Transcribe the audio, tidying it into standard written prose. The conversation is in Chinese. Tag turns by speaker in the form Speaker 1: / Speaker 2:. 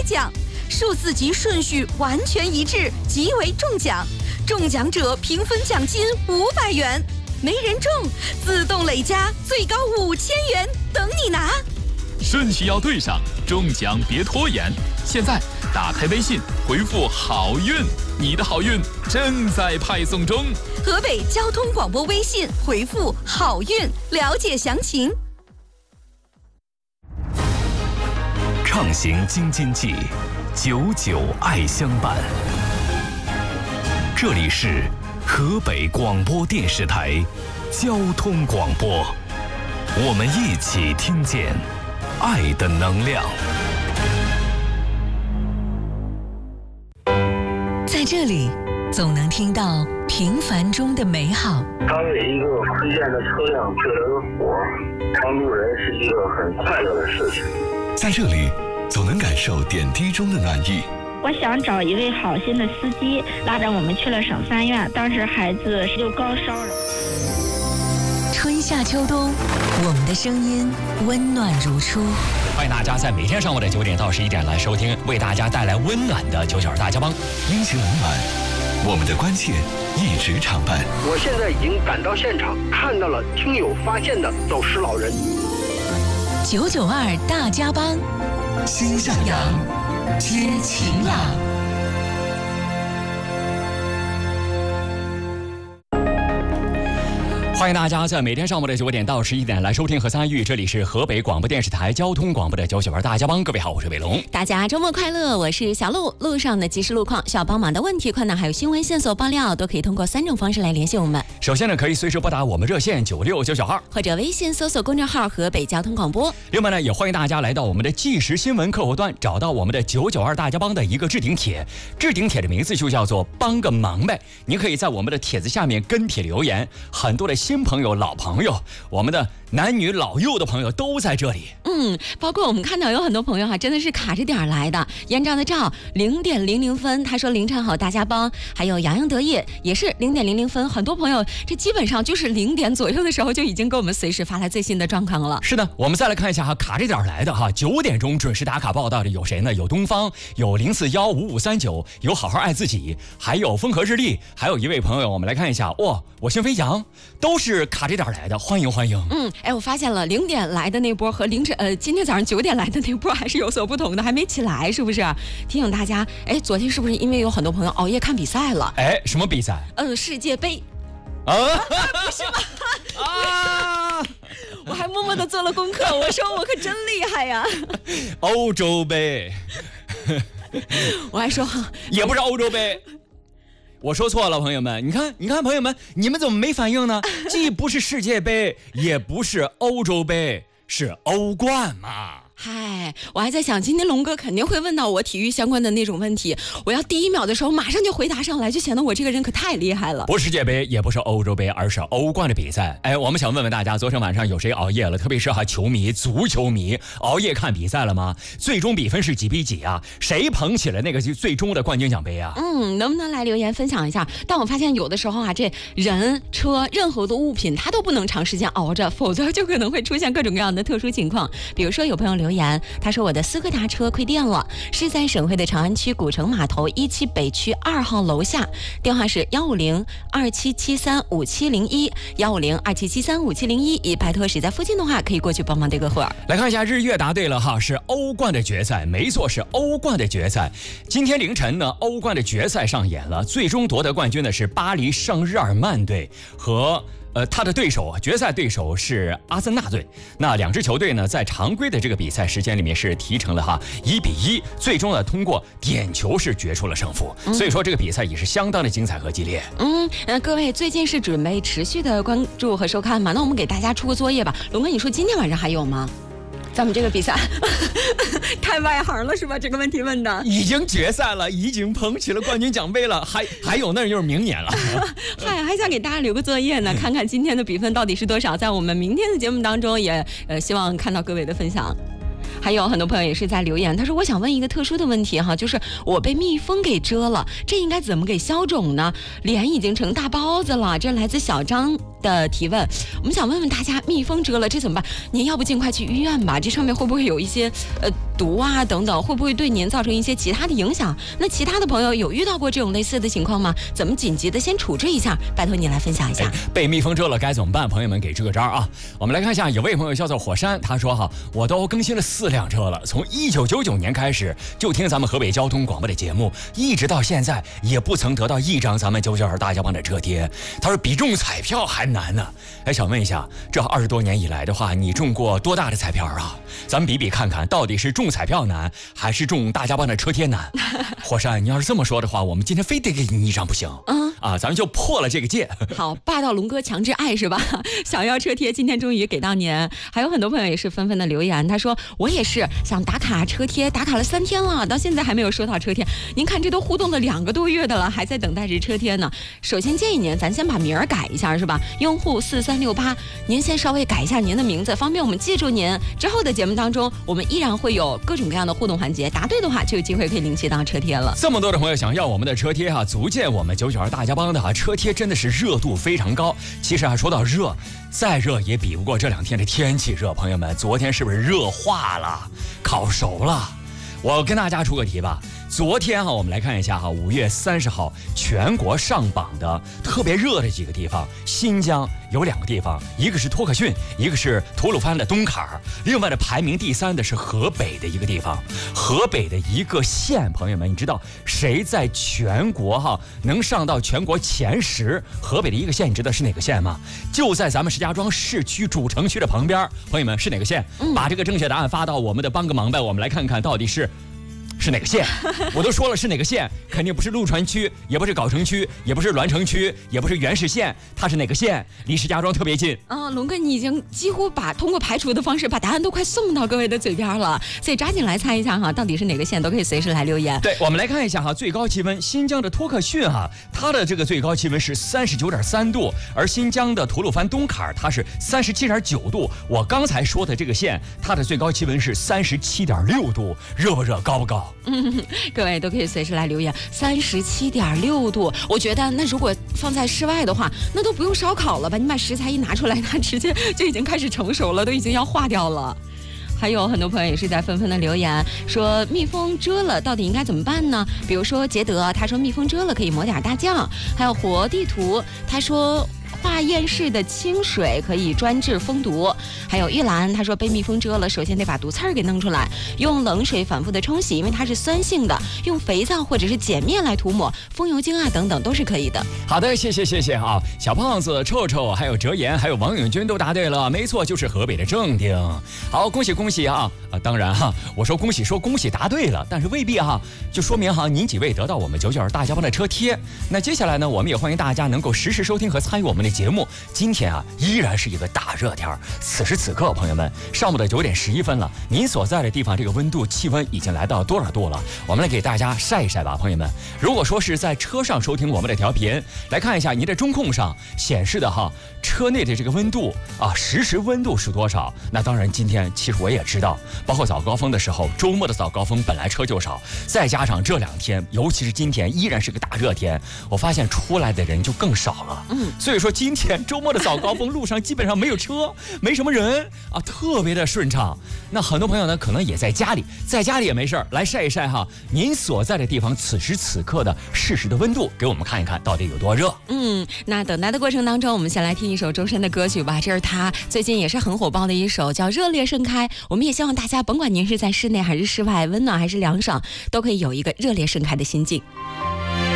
Speaker 1: 奖，数字及顺序完全一致，即为中奖。中奖者平分奖金500元，没人中自动累加最高5000元，等你拿。
Speaker 2: 顺序要对上，中奖别拖延。现在打开微信，回复好运，你的好运正在派送中。
Speaker 1: 河北交通广播微信回复好运，了解详情。
Speaker 3: 畅行京津冀，99爱相伴。这里是河北广播电视台交通广播，我们一起听见爱的能量。
Speaker 4: 在这里，总能听到平凡中的美好。
Speaker 5: 当为一个推荐的车辆救了个火，帮助人是一个很快乐的事情。
Speaker 6: 在这里，总能感受点滴中的暖意。
Speaker 7: 我想找一位好心的司机，拉着我们去了省3院，当时孩子就高烧了。
Speaker 4: 春夏秋冬，我们的声音温暖如初。
Speaker 8: 欢迎大家在每天上午的9点到11点来收听，为大家带来温暖的99大家帮。
Speaker 6: 阴晴冷暖，我们的关切一直常伴。
Speaker 9: 我现在已经赶到现场，看到了听友发现的走失老人。
Speaker 4: 992大家帮，
Speaker 6: 心向阳，
Speaker 4: 知晴朗。
Speaker 8: 欢迎大家在每天上午的9点到11点来收听和参与，这里是河北广播电视台交通广播的992大家帮。各位好，我是伟龙。
Speaker 10: 大家周末快乐，我是小鹿。路上的即时路况、需要帮忙的问题、困难，还有新闻线索爆料，都可以通过3种方式来联系我们。
Speaker 8: 首先呢，可以随时拨打我们热线96992，
Speaker 10: 或者微信搜索公众号河北交通广播。
Speaker 8: 另外呢，也欢迎大家来到我们的即时新闻客户端，找到我们的992大家帮的一个置顶帖。置顶帖的名字就叫做帮个忙呗，你可以在我们的帖子下面跟帖留言，很多的新朋友、老朋友，我们的男女老幼的朋友都在这里。
Speaker 10: 包括我们看到有很多朋友真的是卡着点来的。延长的照0点00分，他说凌晨好大家帮，还有洋洋得意也是0点00分，很多朋友这基本上就是0点左右的时候就已经给我们随时发来最新的状况了。
Speaker 8: 是的，我们再来看一下卡着点来的9点钟准时打卡报道的有谁呢？有东方，有0415539，有好好爱自己，还有风和日丽，还有一位朋友，我们来看一下，我姓飞扬，都是卡着点来的，欢迎欢迎。
Speaker 10: 我发现了0点来的那波和今天早上9点来的那波还是有所不同的，还没起来，是不是？提醒大家，昨天是不是因为有很多朋友熬夜看比赛了？
Speaker 8: 什么比赛？
Speaker 10: 世界杯。
Speaker 8: 不
Speaker 10: 是吧？我还默默的做了功课，我说我可真厉害呀。
Speaker 8: 欧洲杯。
Speaker 10: 我还说
Speaker 8: 也不是欧洲杯。我说错了，朋友们，你看，朋友们，你们怎么没反应呢？既不是世界杯，也不是欧洲杯，是欧冠嘛。
Speaker 10: 嗨，我还在想，今天龙哥肯定会问到我体育相关的那种问题，我要第一秒的时候马上就回答上来，就显得我这个人可太厉害了。
Speaker 8: 不是世界杯，也不是欧洲杯，而是欧冠的比赛。我们想问问大家，昨天晚上有谁熬夜了？特别是球迷、足球迷熬夜看比赛了吗？最终比分是几比几啊？谁捧起了那个最终的冠军奖杯啊？
Speaker 10: 能不能来留言分享一下？但我发现有的时候这人、车、任何的物品它都不能长时间熬着，否则就可能会出现各种各样的特殊情况。比如说有朋友留言，他说我的斯柯达车亏电了，是在省会的长安区古城码头17北区2号楼下，电话是150-2773-5701，150-2773-5701，拜托是在附近的话可以过去帮忙这个活儿。
Speaker 8: 来看一下，日月答对了是欧冠的决赛，没错，是欧冠的决赛。今天凌晨呢，欧冠的决赛上演了，最终夺得冠军的是巴黎圣日耳曼队和他的决赛对手是阿森纳队。那两支球队呢，在常规的这个比赛时间里面是踢成了1比1，最终呢通过点球是决出了胜负。所以说这个比赛也是相当的精彩和激烈。
Speaker 10: 各位最近是准备持续的关注和收看吗？那我们给大家出个作业吧。龙哥，你说今天晚上还有吗？咱们这个比赛太外行了是吧？这个问题问的
Speaker 8: 已经决赛了，已经捧起了冠军奖杯了，还有那就是明年了。
Speaker 10: 还想给大家留个作业呢，看看今天的比分到底是多少，在我们明天的节目当中也希望看到各位的分享。还有很多朋友也是在留言，他说我想问一个特殊的问题就是我被蜜蜂给蛰了，这应该怎么给消肿呢？脸已经成大包子了。这来自小张的提问，我们想问问大家，蜜蜂蛰了这怎么办？您要不尽快去医院吧，这上面会不会有一些毒啊等等，会不会对您造成一些其他的影响？那其他的朋友有遇到过这种类似的情况吗？怎么紧急的先处置一下？拜托你来分享一下。
Speaker 8: 被蜜蜂蛰了该怎么办？朋友们给支个招啊！我们来看一下，有位朋友叫做火山，他说哈，我都更新了4辆车了，从1999年开始就听咱们河北交通广播的节目，一直到现在也不曾得到一张咱们992大家帮的车贴。他说比中彩票还难呢。哎，想问一下，这20多年以来的话，你中过多大的彩票啊？咱们比比看看，到底是中彩票难，还是中大家帮的车贴难？火山，你要是这么说的话，我们今天非得给你一张不行。咱们就破了这个戒。
Speaker 10: 好，霸道龙哥强制爱是吧？想要车贴，今天终于给到您。还有很多朋友也是纷纷的留言，他说我也是想打卡车贴，打卡了3天了，到现在还没有收到车贴。您看这都互动了2个多月的了，还在等待着车贴呢。首先建议您，咱先把名儿改一下是吧？用户4368，您先稍微改一下您的名字，方便我们记住您。之后的节目当中，我们依然会有各种各样的互动环节，答对的话就有机会可以领取到车贴了。
Speaker 8: 这么多的朋友想要我们的车贴足见我们992大家帮的车贴真的是热度非常高。其实说到热，再热也比不过这2天的天气热。朋友们，昨天是不是热化了，烤熟了？我跟大家出个题吧。昨天我们来看一下5月30号全国上榜的特别热的几个地方。新疆有2个地方，一个是托克逊，一个是吐鲁番的东坎儿。另外的排名第3的是河北的一个地方，河北的一个县。朋友们，你知道谁在全国能上到全国前10？河北的一个县，你知道是哪个县吗？就在咱们石家庄市区主城区的旁边。朋友们，是哪个县？把这个正确答案发到我们的帮个忙呗，我们来看看到底是哪个县。我都说了是哪个县，肯定不是陆川区，也不是藁城区，也不是滦城区，也不是原市县，它是哪个县？离石家庄特别近。
Speaker 10: 龙哥，你已经几乎通过排除的方式把答案都快送到各位的嘴边了，所以抓紧来猜一下到底是哪个县，都可以随时来留言。
Speaker 8: 对，我们来看一下最高气温，新疆的托克逊它的这个最高气温是39.3度，而新疆的吐鲁番东坎儿它是37.9度。我刚才说的这个县，它的最高气温是37.6度，热不热？高不高？
Speaker 10: 各位都可以随时来留言。37.6度，我觉得那如果放在室外的话，那都不用烧烤了吧？你把食材一拿出来，它直接就已经开始成熟了，都已经要化掉了。还有很多朋友也是在纷纷的留言说蜜蜂蛰了到底应该怎么办呢？比如说杰德，他说蜜蜂蛰了可以抹点大酱。还有活地图，他说化验室的清水可以专治蜂毒。还有玉兰，他说被蜜蜂蛰了，首先得把毒刺儿给弄出来，用冷水反复的冲洗，因为它是酸性的，用肥皂或者是碱面来涂抹，风油精等等都是可以的。
Speaker 8: 好的，谢谢小胖子、臭臭，还有哲言，还有王永军都答对了，没错，就是河北的正定。好，恭喜当然我说恭喜答对了，但是未必就说明您几位得到我们992大家帮的车贴。那接下来呢，我们也欢迎大家能够实时收听和参与我们的节目。今天依然是一个大热天，此时此刻，朋友们，上午的9点11分了，您所在的地方这个温度气温已经来到多少度了？我们来给大家晒一晒吧，朋友们。如果说是在车上收听我们的调频，来看一下您的中控上显示的车内的这个温度实时温度是多少？那当然，今天其实我也知道，包括早高峰的时候，周末的早高峰本来车就少，再加上这2天，尤其是今天依然是个大热天，我发现出来的人就更少了。所以说今天周末的早高峰路上基本上没有车，没什么人特别的顺畅。那很多朋友呢，可能也在家里也没事来晒一晒您所在的地方此时此刻的适时的温度，给我们看一看到底有多热。
Speaker 10: 那等待的过程当中，我们先来听一首周深的歌曲吧，这是他最近也是很火爆的一首，叫《热烈盛开》。我们也希望大家甭管您是在室内还是室外，温暖还是凉爽，都可以有一个热烈盛开的心境。